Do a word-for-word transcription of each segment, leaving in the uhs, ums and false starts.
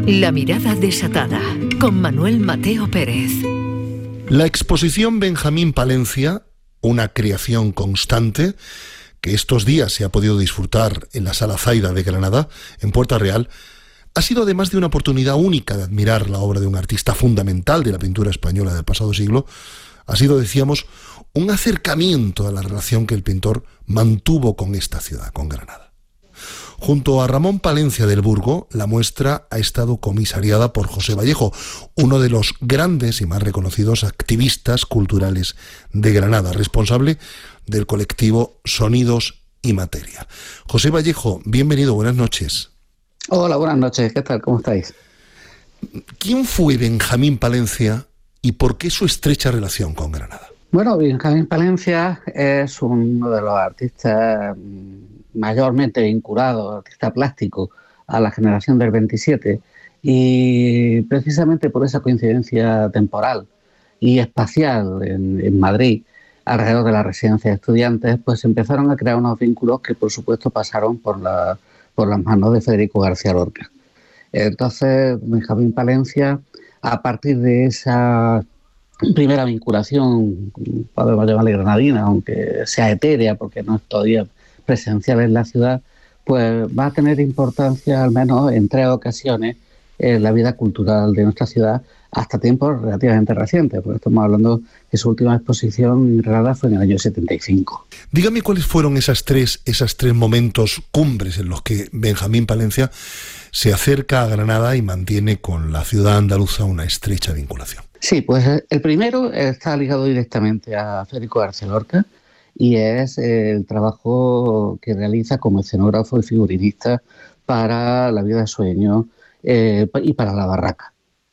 La mirada desatada, con Manuel Mateo Pérez. La exposición Benjamín Palencia, una creación constante, que estos días se ha podido disfrutar en la Sala Zaida de Granada, en Puerta Real, ha sido además de una oportunidad única de admirar la obra de un artista fundamental de la pintura española del pasado siglo, ha sido, decíamos, un acercamiento a la relación que el pintor mantuvo con esta ciudad, con Granada. Junto a Ramón Palencia del Burgo, la muestra ha estado comisariada por José Vallejo, uno de los grandes y más reconocidos activistas culturales de Granada, responsable del colectivo Sonidos y Materia. José Vallejo, bienvenido, buenas noches. Hola, buenas noches, ¿qué tal? ¿Cómo estáis? ¿Quién fue Benjamín Palencia y por qué su estrecha relación con Granada? Bueno, Benjamín Palencia es uno de los artistas mayormente vinculado, artista plástico, a la generación del veintisiete, y precisamente por esa coincidencia temporal y espacial en, en Madrid, alrededor de la residencia de estudiantes, pues empezaron a crear unos vínculos que por supuesto pasaron por, la, por las manos de Federico García Lorca. Entonces, Benjamín Palencia, a partir de esa primera vinculación, podemos llamarle granadina, aunque sea etérea porque no es todavía presencial en la ciudad, pues va a tener importancia al menos en tres ocasiones en la vida cultural de nuestra ciudad hasta tiempos relativamente recientes, porque estamos hablando que su última exposición en Granada fue en el año setenta y cinco. Dígame cuáles fueron esas tres, esas tres momentos cumbres en los que Benjamín Palencia se acerca a Granada y mantiene con la ciudad andaluza una estrecha vinculación. Sí, pues el primero está ligado directamente a Federico García Lorca, y es el trabajo que realiza como escenógrafo y figurinista para La vida de sueño eh, y para La Barraca.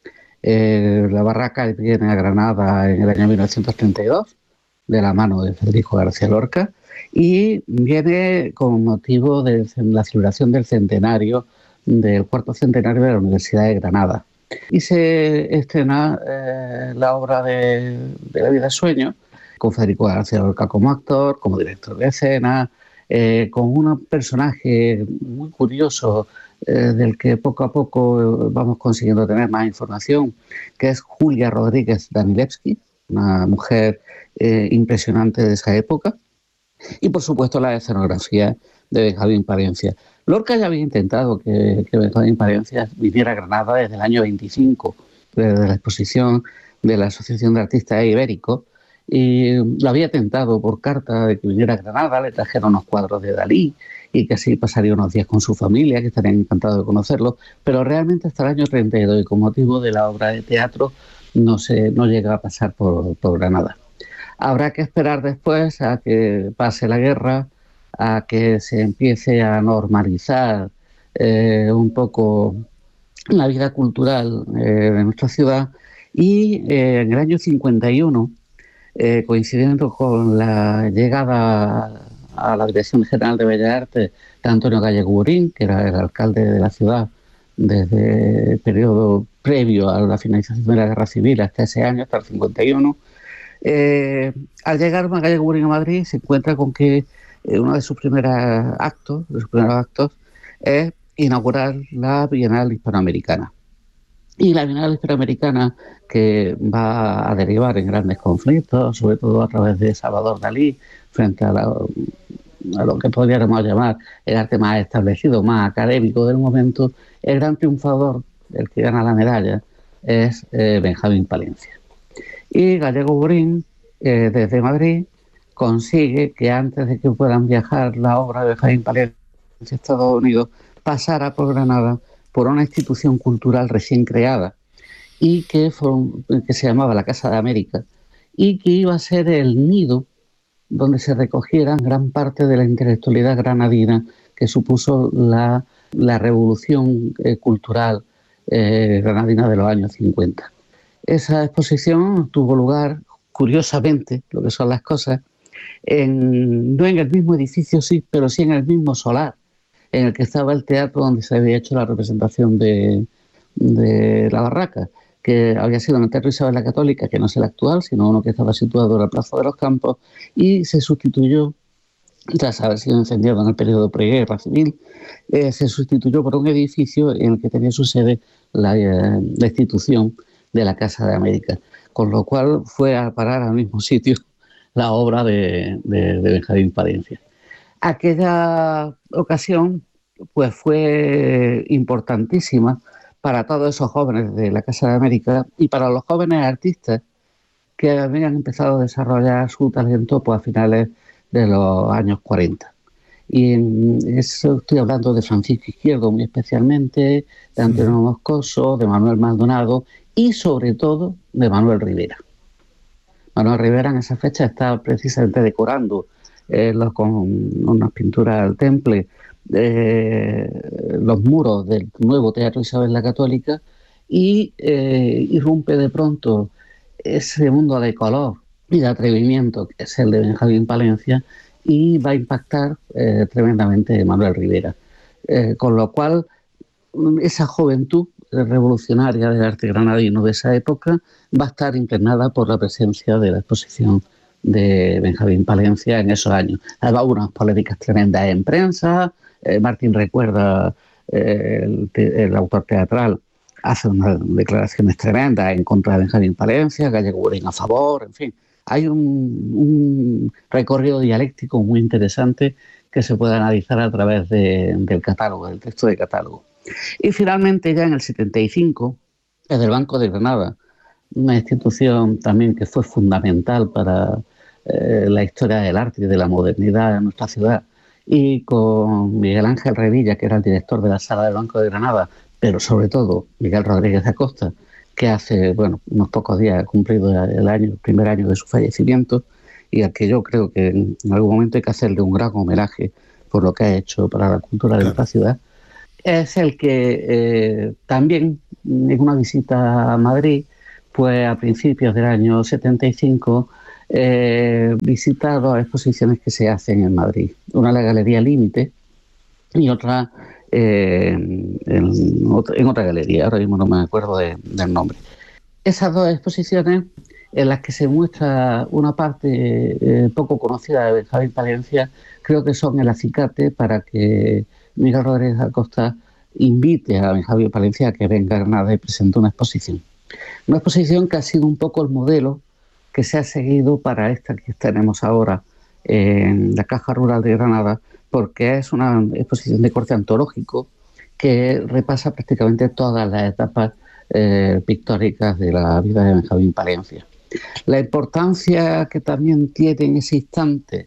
Eh, La Barraca viene a Granada en el año mil novecientos treinta y dos, de la mano de Federico García Lorca, y viene con motivo de la celebración del centenario, del cuarto centenario de la Universidad de Granada. Y se estrena eh, la obra de, de La vida de sueño, con Federico García Lorca como actor, como director de escena, eh, con un personaje muy curioso eh, del que poco a poco vamos consiguiendo tener más información, que es Julia Rodríguez Danilevsky, una mujer eh, impresionante de esa época, y por supuesto la escenografía de Benjamín Palencia. Lorca ya había intentado que, que Benjamín Palencia viniera a Granada desde el año veinticinco, desde la exposición de la Asociación de Artistas Ibéricos, y lo había tentado por carta de que viniera a Granada, le trajeron unos cuadros de Dalí y que así pasaría unos días con su familia, que estarían encantados de conocerlo, pero realmente hasta el año treinta y dos, y con motivo de la obra de teatro, no, se, no llega a pasar por, por Granada. Habrá que esperar después a que pase la guerra, a que se empiece a normalizar eh, un poco la vida cultural eh, de nuestra ciudad, y eh, en el año cincuenta y uno, Eh, coincidiendo con la llegada a la Dirección General de Bellas Artes de Antonio Gallego-Burín, que era el alcalde de la ciudad desde el periodo previo a la finalización de la Guerra Civil hasta ese año, hasta el cincuenta y uno, eh, al llegar Gallego-Burín a Madrid se encuentra con que eh, uno de sus primeros actos, de sus primeros actos es inaugurar la Bienal Hispanoamericana. Y la Bienal Hispanoamericana, que va a derivar en grandes conflictos, sobre todo a través de Salvador Dalí, frente a, la, a lo que podríamos llamar el arte más establecido, más académico del momento, el gran triunfador, el que gana la medalla, es eh, Benjamín Palencia. Y Gallego-Burín, eh, desde Madrid, consigue que antes de que puedan viajar la obra de Benjamín Palencia a Estados Unidos, pasara por Granada por una institución cultural recién creada y que, fue, que se llamaba la Casa de América, y que iba a ser el nido donde se recogieran gran parte de la intelectualidad granadina que supuso la, la revolución eh, cultural eh, granadina de los años cincuenta. Esa exposición tuvo lugar, curiosamente, lo que son las cosas, en, no en el mismo edificio, sí, pero sí en el mismo solar en el que estaba el teatro donde se había hecho la representación de, de La Barraca, que había sido en el Teatro Isabel la Católica, que no es el actual, sino uno que estaba situado en la Plaza de los Campos, y se sustituyó tras haber sido incendiado en el periodo preguerra civil, eh, se sustituyó por un edificio en el que tenía su sede la, eh, la institución de la Casa de América, con lo cual fue a parar al mismo sitio la obra de, de, de Benjamín Palencia. Aquella ocasión pues fue importantísima para todos esos jóvenes de la Casa de América y para los jóvenes artistas que habían empezado a desarrollar su talento pues, a finales de los años cuarenta. Y en eso estoy hablando de Francisco Izquierdo muy especialmente, de Antonio Moscoso, de Manuel Maldonado y sobre todo de Manuel Rivera. Manuel Rivera en esa fecha está precisamente decorando eh, los, con unas pinturas al temple eh, los muros del nuevo Teatro Isabel la Católica y eh, irrumpe de pronto ese mundo de color y de atrevimiento que es el de Benjamín Palencia y va a impactar eh, tremendamente Manuel Rivera. Eh, con lo cual, esa juventud revolucionaria del arte granadino de esa época va a estar impregnada por la presencia de la exposición de Benjamín Palencia en esos años. Hay unas polémicas tremendas en prensa, eh, Martín recuerda, eh, el, el autor teatral, hace unas declaraciones tremendas en contra de Benjamín Palencia, Gallego Burín a favor, en fin. Hay un, un recorrido dialéctico muy interesante que se puede analizar a través de, del catálogo, del texto de catálogo. Y finalmente, ya en el setenta y cinco, desde el Banco de Granada, una institución también que fue fundamental para eh, la historia del arte y de la modernidad en nuestra ciudad, y con Miguel Ángel Revilla, que era el director de la Sala del Banco de Granada, pero sobre todo Miguel Rodríguez Acosta, que hace bueno unos pocos días ha cumplido el año, el primer año de su fallecimiento, y al que yo creo que en algún momento hay que hacerle un gran homenaje por lo que ha hecho para la cultura de nuestra ciudad. Es el que eh, también en una visita a Madrid, pues a principios del año setenta y cinco, eh, visita dos exposiciones que se hacen en Madrid. Una la Galería Límite y otra eh, en, otra, en otra galería, ahora mismo no me acuerdo de, del nombre. Esas dos exposiciones en las que se muestra una parte eh, poco conocida de Benjamín Palencia, creo que son el acicate para que Miguel Rodríguez Acosta invite a Benjamín Palencia a que venga a Granada y presente una exposición. Una exposición que ha sido un poco el modelo que se ha seguido para esta que tenemos ahora en la Caja Rural de Granada, porque es una exposición de corte antológico que repasa prácticamente todas las etapas eh, pictóricas de la vida de Benjamín Palencia. La importancia que también tiene en ese instante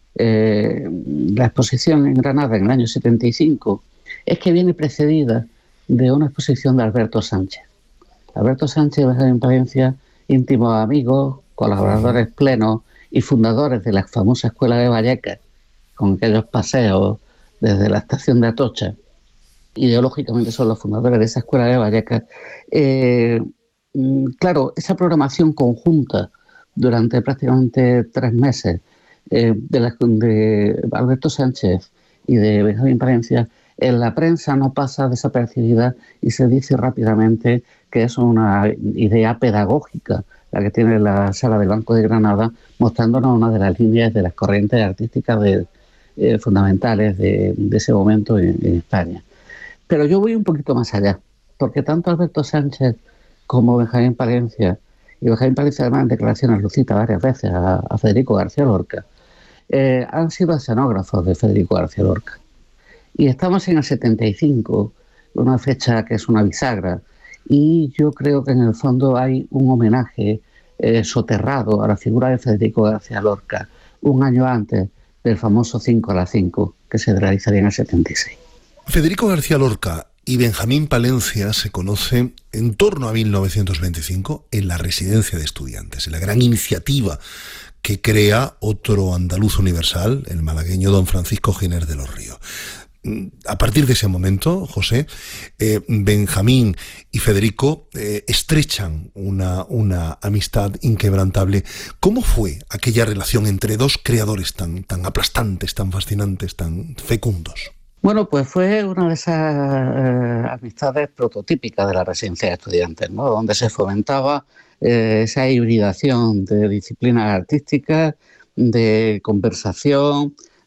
eh, la exposición en Granada en el año setenta y cinco es que viene precedida de una exposición de Alberto Sánchez. Alberto Sánchez y Benjamín Palencia, íntimos amigos, colaboradores plenos y fundadores de la famosa Escuela de Vallecas, con aquellos paseos desde la estación de Atocha. Ideológicamente son los fundadores de esa Escuela de Vallecas. Eh, claro, esa programación conjunta durante prácticamente tres meses eh, de, la, de Alberto Sánchez y de Benjamín Palencia, en la prensa no pasa desapercibida y se dice rápidamente que es una idea pedagógica la que tiene la Sala del Banco de Granada, mostrándonos una de las líneas de las corrientes artísticas de, eh, fundamentales de, de ese momento en, en España. Pero yo voy un poquito más allá, porque tanto Alberto Sánchez como Benjamín Palencia, y Benjamín Palencia además en declaraciones lo cita varias veces a, a Federico García Lorca, eh, han sido escenógrafos de Federico García Lorca. Y estamos en el setenta y cinco, una fecha que es una bisagra, y yo creo que en el fondo hay un homenaje eh, soterrado a la figura de Federico García Lorca un año antes del famoso cinco a las cinco que se realizaría en el setenta y seis. Federico García Lorca y Benjamín Palencia se conocen en torno a mil novecientos veinticinco en la Residencia de Estudiantes, en la gran iniciativa que crea otro andaluz universal, el malagueño don Francisco Giner de los Ríos. A partir de ese momento, José, eh, Benjamín y Federico eh, estrechan una, una amistad inquebrantable. ¿Cómo fue aquella relación entre dos creadores tan, tan aplastantes, tan fascinantes, tan fecundos? Bueno, pues fue una de esas eh, amistades prototípicas de la Residencia de Estudiantes, ¿no? Donde se fomentaba eh, esa hibridación de disciplinas artísticas, de conversación,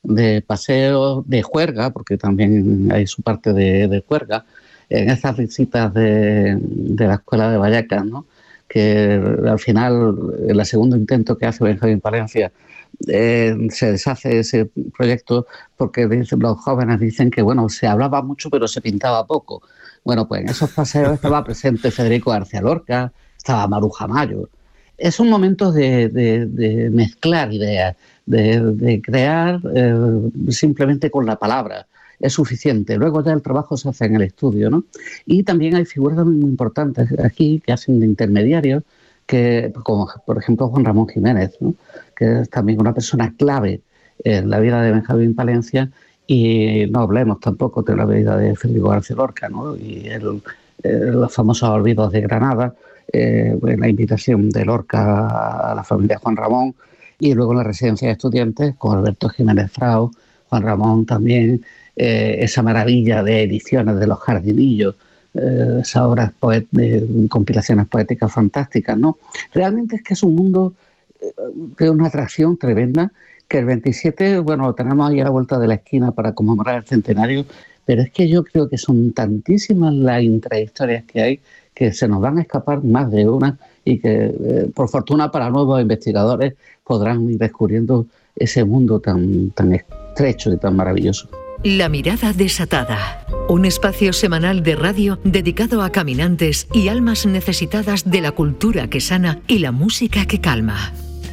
de paseo, de juerga, porque también hay su parte de, de juerga, en esas visitas de, de la escuela de Vallecas, ¿no? Que al final, en el segundo intento que hace Benjamín Palencia, eh, se deshace ese proyecto porque dicen, los jóvenes dicen que bueno, se hablaba mucho pero se pintaba poco. Bueno, pues en esos paseos estaba presente Federico García Lorca, estaba Maruja Mayo. Es un momento de, de, de mezclar ideas, de, de crear eh, simplemente con la palabra. Es suficiente. Luego ya el trabajo se hace en el estudio, ¿no? Y también hay figuras muy importantes aquí que hacen de intermediarios, que, como por ejemplo Juan Ramón Jiménez, ¿no? Que es también una persona clave en la vida de Benjamín Palencia, y no hablemos tampoco de la vida de Federico García Lorca, ¿no? Y el, el, los famosos Olvidos de Granada, eh, la invitación de Lorca a la familia Juan Ramón, y luego en la residencia de estudiantes con Alberto Jiménez Frau, Juan Ramón también, eh, esa maravilla de ediciones de Los Jardinillos, eh, esas obras poet- de compilaciones poéticas fantásticas, ¿no? Realmente es que es un mundo eh, de una atracción tremenda, que el veintisiete, bueno, lo tenemos ahí a la vuelta de la esquina para conmemorar el centenario, pero es que yo creo que son tantísimas las intrahistorias que hay que se nos van a escapar más de una, y que, eh, por fortuna para nuevos investigadores, podrán ir descubriendo ese mundo tan, tan estrecho y tan maravilloso. La mirada desatada, un espacio semanal de radio dedicado a caminantes y almas necesitadas de la cultura que sana y la música que calma.